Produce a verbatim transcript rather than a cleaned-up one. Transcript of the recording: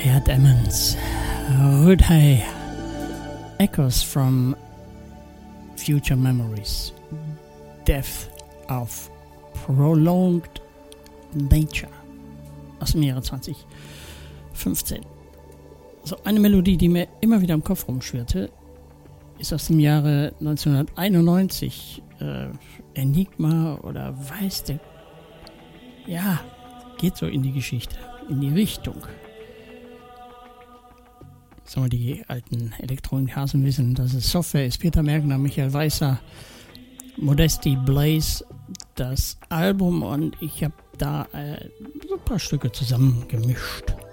Ed Emmons, Rudhey, Echoes from Future Memories, Death of Prolonged Nature aus dem Jahre zwanzig fünfzehn. So eine Melodie, die mir immer wieder im Kopf rumschwirrte, ist aus dem Jahre neunzehnhunderteinundneunzig. Äh, Enigma oder weiß der... Ja, geht so in die Geschichte, in die Richtung. Sagen wir, die alten Elektronikhasen wissen, dass es Software ist. Peter Merkner, Michael Weißer, Modesty Blaze, das Album, und ich habe da äh, so ein paar Stücke zusammengemischt.